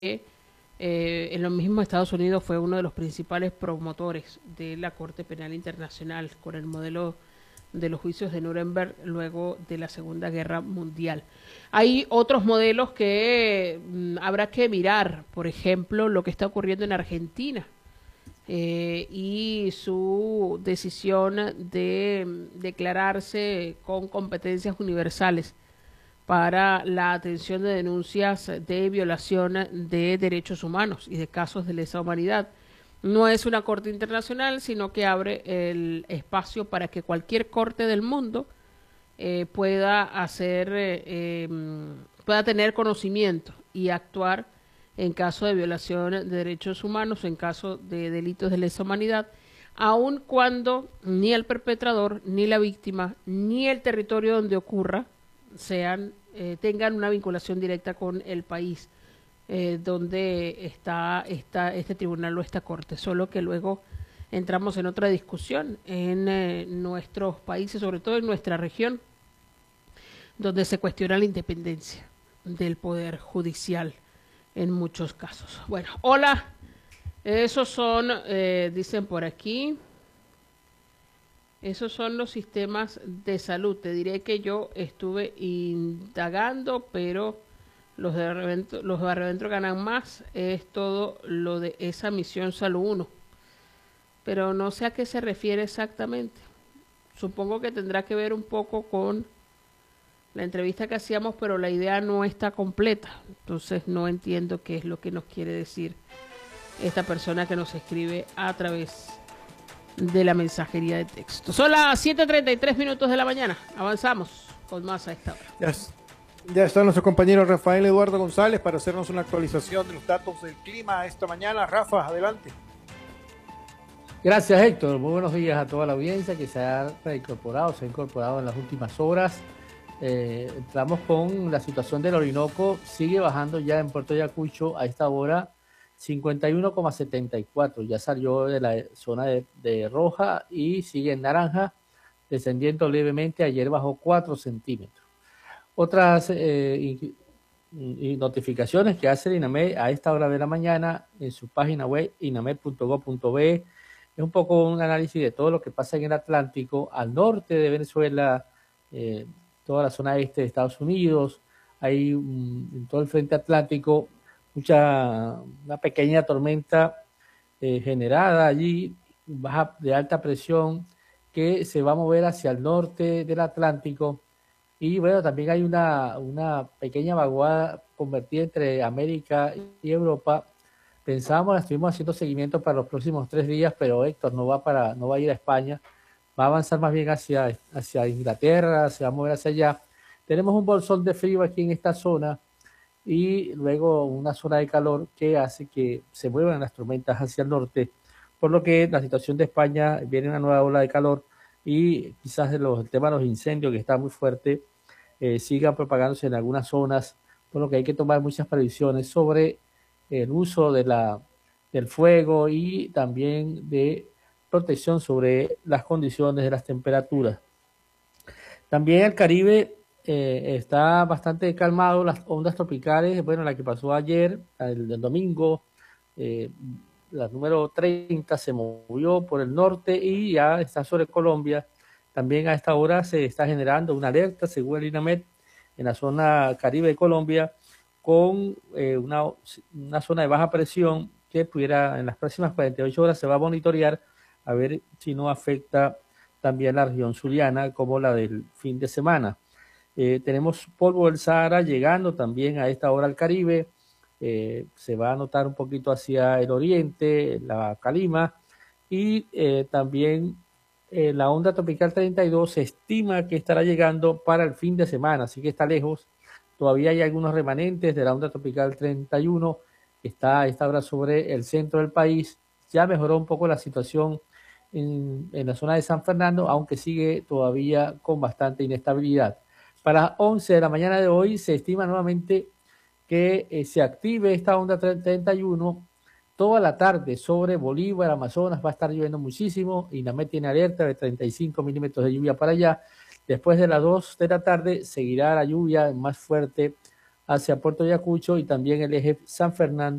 en los mismos Estados Unidos fue uno de los principales promotores de la Corte Penal Internacional con el modelo de los juicios de Nuremberg luego de la Segunda Guerra Mundial. Hay otros modelos que habrá que mirar, por ejemplo, lo que está ocurriendo en Argentina y su decisión de declararse con competencias universales para la atención de denuncias de violación de derechos humanos y de casos de lesa humanidad. No es una corte internacional, sino que abre el espacio para que cualquier corte del mundo pueda pueda tener conocimiento y actuar en caso de violación de derechos humanos, en caso de delitos de lesa humanidad, aun cuando ni el perpetrador, ni la víctima, ni el territorio donde ocurra tengan una vinculación directa con el país donde está este tribunal o esta corte, solo que luego entramos en otra discusión en nuestros países, sobre todo en nuestra región, donde se cuestiona la independencia del poder judicial en muchos casos. Bueno, hola, esos son, dicen por aquí, esos son los sistemas de salud. Te diré que yo estuve indagando, pero los de Barrio ganan más. Es todo lo de esa misión Salud 1. Pero no sé a qué se refiere exactamente. Supongo que tendrá que ver un poco con la entrevista que hacíamos, pero la idea no está completa. Entonces no entiendo qué es lo que nos quiere decir esta persona que nos escribe a través de la mensajería de texto. Son las 7:33 de la mañana. Avanzamos con más a esta hora. Ya está nuestro compañero Rafael Eduardo González para hacernos una actualización de los datos del clima esta mañana. Rafa, adelante. Gracias, Héctor. Muy buenos días a toda la audiencia que se ha incorporado en las últimas horas. Entramos con la situación del Orinoco. Sigue bajando ya en Puerto Ayacucho a esta hora 51,74. Ya salió de la zona de roja y sigue en naranja, descendiendo levemente. Ayer bajó 4 centímetros. Otras notificaciones que hace el INAMED a esta hora de la mañana en su página web inamed.gov.be es un poco un análisis de todo lo que pasa en el Atlántico, al norte de Venezuela, toda la zona este de Estados Unidos. Hay en todo el frente atlántico una pequeña tormenta generada allí, baja de alta presión, que se va a mover hacia el norte del Atlántico. Y bueno, también hay una pequeña vaguada convertida entre América y Europa. Estuvimos haciendo seguimiento para los próximos 3 días, pero Héctor no va a ir a España, va a avanzar más bien hacia Inglaterra, se va a mover hacia allá. Tenemos un bolsón de frío aquí en esta zona y luego una zona de calor que hace que se muevan las tormentas hacia el norte, por lo que la situación de España viene una nueva ola de calor y quizás el tema de los incendios, que está muy fuerte, sigan propagándose en algunas zonas, por lo que hay que tomar muchas previsiones sobre el uso del fuego y también de protección sobre las condiciones de las temperaturas. También el Caribe está bastante calmado, las ondas tropicales, bueno, la que pasó ayer, el domingo, la número 30 se movió por el norte y ya está sobre Colombia. También a esta hora se está generando una alerta, según el INAMED, en la zona Caribe de Colombia, con una zona de baja presión que pudiera, en las próximas 48 horas se va a monitorear a ver si no afecta también la región zuliana como la del fin de semana. Tenemos polvo del Sahara llegando también a esta hora al Caribe. Se va a notar un poquito hacia el oriente, la calima, y también la onda tropical 32 se estima que estará llegando para el fin de semana, así que está lejos. Todavía hay algunos remanentes de la onda tropical 31, que está a esta hora sobre el centro del país. Ya mejoró un poco la situación en la zona de San Fernando, aunque sigue todavía con bastante inestabilidad. Para las 11 de la mañana de hoy se estima nuevamente que se active esta onda 31 toda la tarde sobre Bolívar, Amazonas. Va a estar lloviendo muchísimo. INAMED tiene alerta de 35 milímetros de lluvia para allá. Después de las 2 de la tarde seguirá la lluvia más fuerte hacia Puerto Ayacucho y también el eje San Fernando